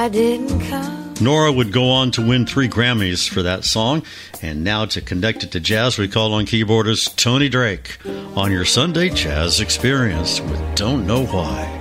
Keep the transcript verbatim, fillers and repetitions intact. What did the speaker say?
I didn't come. Nora would go on to win three Grammys for that song. And now to connect it to jazz, we call on keyboardist Tony Drake on your Sunday Jazz Experience with Don't Know Why.